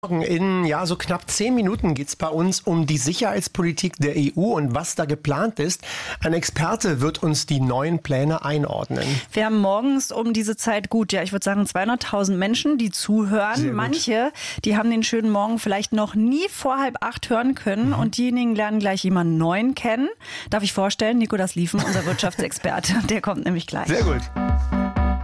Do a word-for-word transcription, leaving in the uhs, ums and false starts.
In ja, so knapp zehn Minuten geht es bei uns um die Sicherheitspolitik der E U und was da geplant ist. Ein Experte wird uns die neuen Pläne einordnen. Wir haben morgens um diese Zeit gut, ja, ich würde sagen zweihunderttausend Menschen, die zuhören. Manche, die haben den schönen Morgen vielleicht noch nie vor halb acht hören können mhm. und diejenigen lernen gleich jemanden Neuen kennen. Darf ich vorstellen, Nico Das Liefen, unser Wirtschaftsexperte, der kommt nämlich gleich. Sehr gut.